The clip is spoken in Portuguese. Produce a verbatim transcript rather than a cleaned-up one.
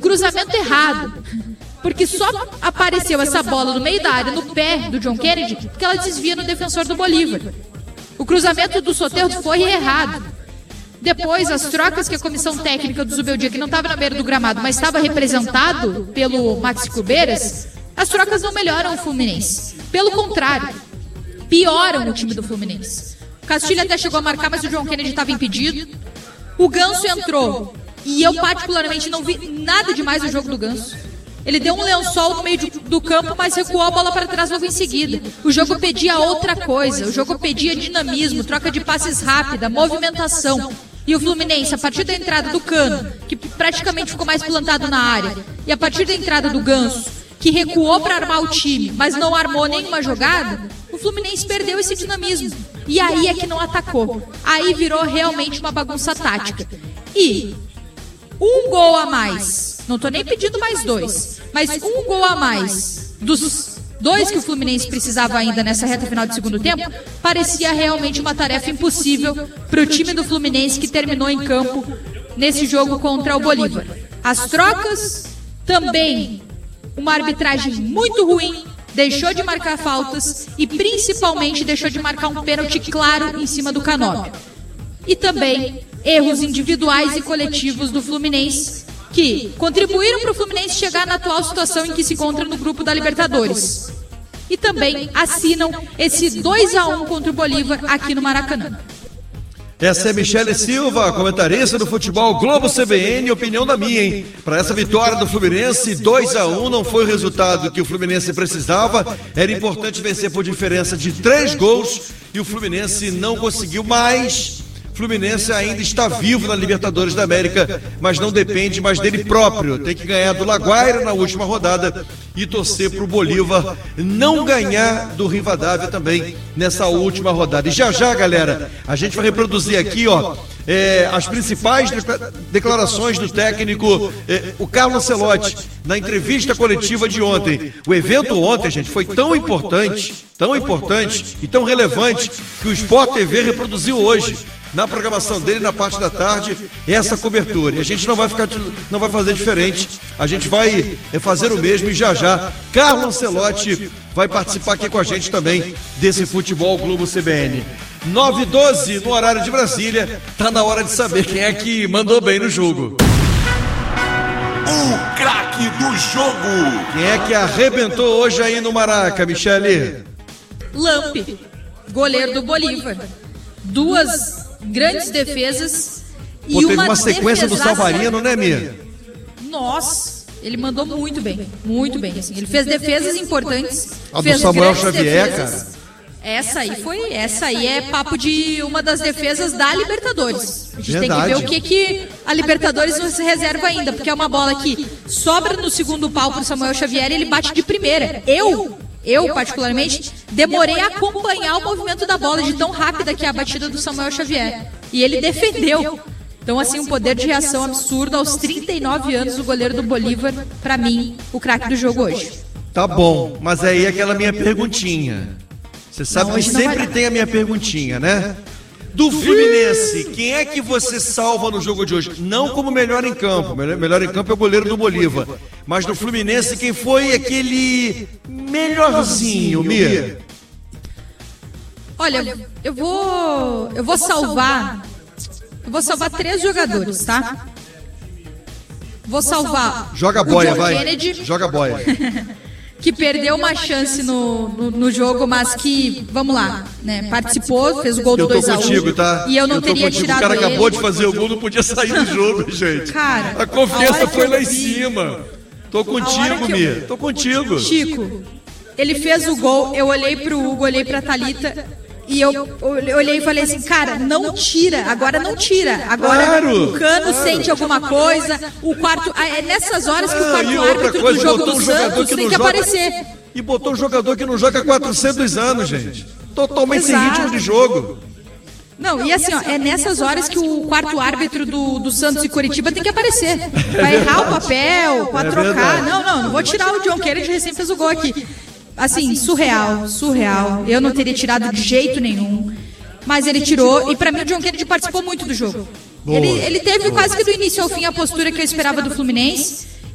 cruzamento errado. Porque só apareceu essa bola no meio da área, no pé do John Kennedy, porque ela desvia no defensor do Bolívar. O cruzamento do Soteldo foi errado. Depois, as trocas que a comissão técnica do Zubeldia, que não estava na beira do gramado, mas estava representado pelo Maxi Cubeiras, as trocas não melhoram o Fluminense. Pelo contrário, pioram o time do Fluminense. O Castilho até chegou a marcar, mas o John Kennedy estava impedido. O Ganso entrou, e eu particularmente não vi nada demais no jogo do Ganso. Ele deu um lençol no meio do campo, mas recuou a bola para trás logo em seguida. O jogo pedia outra coisa, o jogo pedia dinamismo, troca de passes rápida, movimentação. E o Fluminense, a partir da entrada do Cano, que praticamente ficou mais plantado na área, e a partir da entrada do Ganso, que recuou para armar o time, mas não armou nenhuma jogada, o Fluminense perdeu esse dinamismo. E aí é que não atacou. Aí virou realmente uma bagunça tática. E um gol a mais, não tô nem pedindo mais dois, mas um gol a mais dos dois que o Fluminense precisava ainda nessa reta final de segundo tempo, parecia realmente uma tarefa impossível para o time do Fluminense que terminou em campo nesse jogo contra o Bolívar. As trocas, também uma arbitragem muito ruim, deixou de marcar faltas e principalmente deixou de marcar um pênalti claro em cima do Canóbio. E também erros individuais e coletivos do Fluminense, que contribuíram para o Fluminense chegar na atual situação em que se encontra no grupo da Libertadores. E também assinam esse dois a um contra o Bolívar aqui no Maracanã. Essa é Michele Silva, comentarista do Futebol Globo C B N, opinião da minha, hein? Para essa vitória do Fluminense, dois a um não foi o resultado que o Fluminense precisava, era importante vencer por diferença de três gols e o Fluminense não conseguiu mais. Fluminense ainda está vivo na Libertadores da América, mas não depende mais dele próprio. Tem que ganhar do Laguaira na última rodada e torcer para o Bolívar não ganhar do Rivadavia também nessa última rodada. E já já, galera, a gente vai reproduzir aqui, ó, é, as principais declarações do técnico, é, o Carlo Ancelotti, na entrevista coletiva de ontem. O evento ontem, gente, foi tão importante, tão importante e tão relevante que o Sport T V reproduziu hoje na programação dele, na parte da tarde, essa cobertura. E a gente não vai ficar, não vai fazer diferente. A gente vai fazer o mesmo e já já Carlo Ancelotti vai participar aqui com a gente também desse Futebol Globo C B N. nove e doze no horário de Brasília. Tá na hora de saber quem é que mandou bem no jogo. O craque do jogo. Quem é que arrebentou hoje aí no Maraca, Michele? Lampe, goleiro do Bolívar. Duas grandes defesas. Pô, e teve uma, uma sequência do Salvarino, né, Mia? Nossa, ele mandou muito bem, muito bem. Assim. Ele fez defesas importantes. A fez do Samuel Xavier, defesas. cara. Essa aí foi, essa aí é papo de uma das defesas da Libertadores. A gente Verdade. tem que ver o que, que a Libertadores não se reserva ainda, porque é uma bola que sobra no segundo pau pro Samuel Xavier e ele bate de primeira. Eu, eu particularmente, demorei a acompanhar o movimento da bola de tão rápida que é a batida do Samuel Xavier. E ele defendeu. Então, assim, um poder de reação absurdo aos trinta e nove anos, o goleiro do Bolívar, pra mim, o craque do jogo hoje. Tá bom, mas aí aquela minha perguntinha. Você sabe Não, que sempre vai... tem a minha perguntinha, né? Do Fluminense, quem é que você salva no jogo de hoje? Não como melhor em campo, melhor, melhor em campo é o goleiro do Bolívar. Mas do Fluminense, quem foi aquele melhorzinho, Mia? Olha, eu vou, eu vou salvar, eu vou salvar três jogadores, tá? Vou salvar Joga a o boia, John vai. Kennedy, Joga a boia. que perdeu uma chance no, no, no jogo, mas que, vamos lá, né, participou, fez o gol do Eu tô dois a um. contigo, tá? E eu não eu tô teria contigo. tirado O cara ele. acabou de fazer o gol, não podia sair do jogo, gente. Cara, a confiança a hora foi que lá eu em vi- cima. Tô A hora contigo, que eu- Mia. Tô contigo. Chico, ele fez o gol, eu olhei pro Hugo, olhei pra Thalita e eu olhei e falei assim, cara, não tira, agora não tira. Agora Claro, o Cano claro. sente alguma coisa, o quarto... ah, É nessas horas que o Ah, quarto e outra árbitro coisa, do jogo botou do um jogador Santos que tem não que joga- aparecer. E botou um jogador que não joga há quatrocentos anos, gente. Totalmente sem Exato. ritmo de jogo. Não, e assim, ó, é nessas horas que o quarto árbitro do, do Santos e Curitiba tem que aparecer. Pra errar o papel, pra É trocar. verdade. Não, não, não vou tirar o John Kennedy, recém fez o gol aqui. Assim, surreal, surreal. Eu não teria tirado de jeito nenhum. Mas ele tirou, e pra mim o John Kennedy participou muito do jogo. Boa. Ele, ele teve quase que do início ao fim a postura que eu esperava do Fluminense.